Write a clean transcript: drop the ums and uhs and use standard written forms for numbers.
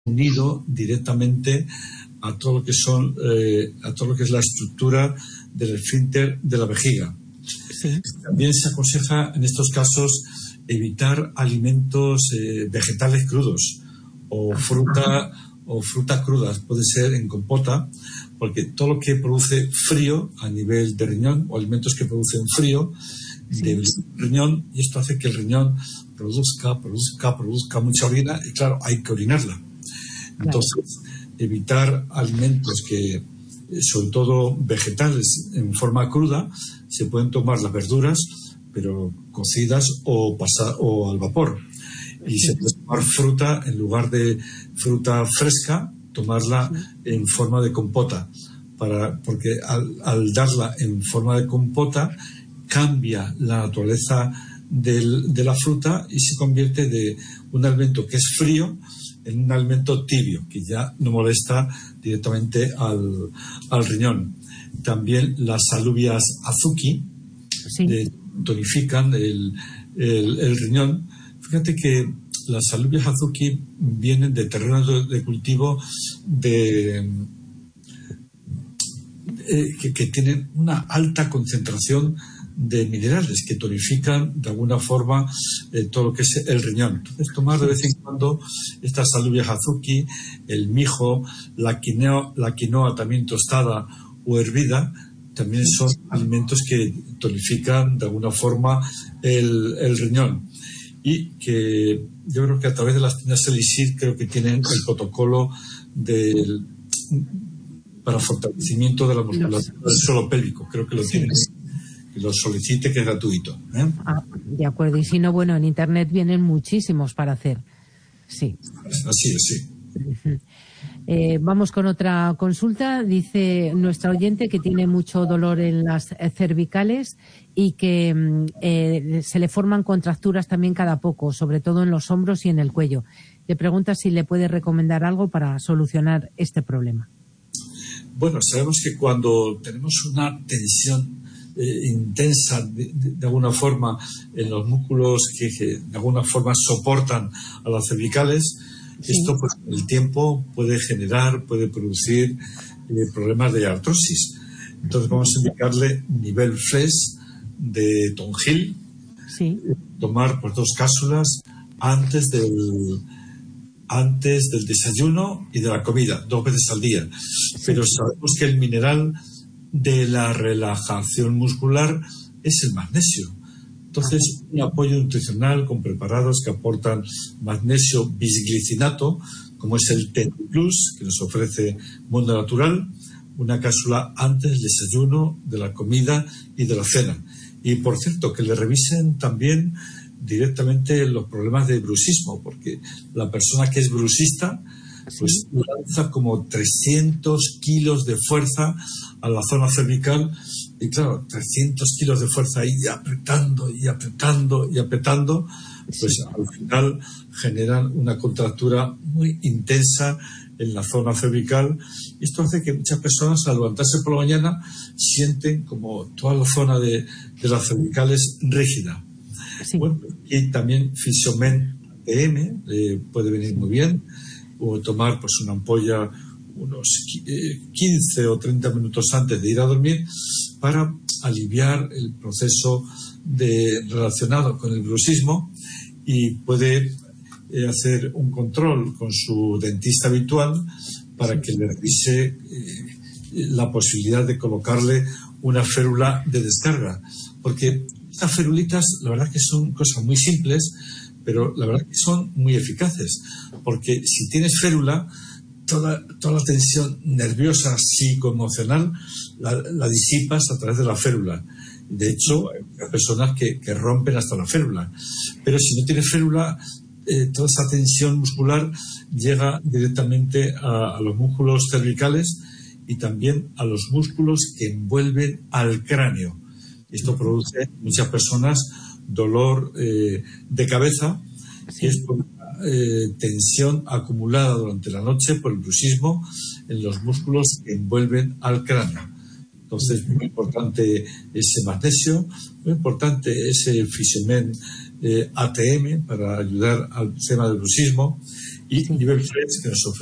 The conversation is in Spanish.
unido directamente a todo lo que son a todo lo que es la estructura del esfínter de la vejiga. Sí. También se aconseja en estos casos evitar alimentos vegetales crudos o fruta crudas, puede ser en compota, porque todo lo que produce frío a nivel de riñón o alimentos que producen frío del riñón, y esto hace que el riñón produzca mucha orina y claro, hay que orinarla. Entonces, evitar alimentos que, sobre todo vegetales en forma cruda, se pueden tomar las verduras, pero cocidas o al vapor. Y se puede tomar fruta, en lugar de fruta fresca, tomarla en forma de compota, porque al darla en forma de compota cambia la naturaleza de la fruta y se convierte de un alimento que es frío en un alimento tibio, que ya no molesta directamente al riñón. También las alubias azuki tonifican el riñón. Fíjate que las alubias azuki vienen de terrenos de cultivo que tienen una alta concentración de minerales que tonifican de alguna forma todo lo que es el riñón. Entonces, tomar de vez en cuando estas alubias azuki, el mijo, la quinoa también tostada o hervida, también son alimentos que tonifican de alguna forma el riñón. Y que yo creo que a través de las tiendas Elixir creo que tienen el protocolo para fortalecimiento de la musculatura del suelo pélvico. Creo que lo tienen. Que lo solicite, que es gratuito. De acuerdo. Y si no, bueno, en Internet vienen muchísimos para hacer. Sí. Así es, sí. Vamos con otra consulta. Dice nuestra oyente que tiene mucho dolor en las cervicales y que se le forman contracturas también cada poco, sobre todo en los hombros y en el cuello. Le pregunta si le puede recomendar algo para solucionar este problema. Bueno, sabemos que cuando tenemos una tensión intensa de alguna forma en los músculos que de alguna forma soportan a las cervicales, esto pues con el tiempo puede producir problemas de artrosis. Entonces vamos a indicarle nivel FRES de Tongil, tomar pues 2 cápsulas antes del desayuno y de la comida, 2 veces al día. Pero sabemos que el mineral de la relajación muscular es el magnesio. Entonces, un apoyo nutricional con preparados que aportan magnesio bisglicinato, como es el TEN Plus, que nos ofrece Mundo Natural, una cápsula antes del desayuno, de la comida y de la cena. Y, por cierto, que le revisen también directamente los problemas de bruxismo, porque la persona que es bruxista pues lanza como 300 kilos de fuerza a la zona cervical y claro, 300 kilos de fuerza ahí apretando, pues al final generan una contractura muy intensa en la zona cervical. Esto hace que muchas personas al levantarse por la mañana sienten como toda la zona de las cervicales rígida. Bueno, y también Fisiomen ATM puede venir muy bien, o tomar pues una ampolla unos 15 o 30 minutos antes de ir a dormir para aliviar el proceso relacionado con el bruxismo, y puede hacer un control con su dentista habitual para que le revise la posibilidad de colocarle una férula de descarga, porque estas ferulitas la verdad que son cosas muy simples, pero la verdad que son muy eficaces, porque si tienes férula, toda la tensión nerviosa, psicoemocional, la disipas a través de la férula. De hecho, hay personas que rompen hasta la férula. Pero si no tienes férula, toda esa tensión muscular llega directamente a los músculos cervicales y también a los músculos que envuelven al cráneo. Esto produce en muchas personas dolor de cabeza, que es por tensión acumulada durante la noche por el bruxismo en los músculos que envuelven al cráneo. Entonces, muy importante ese magnesio, muy importante ese Fisiomen ATM para ayudar al tema del bruxismo, y nivel 3, que nos ofrece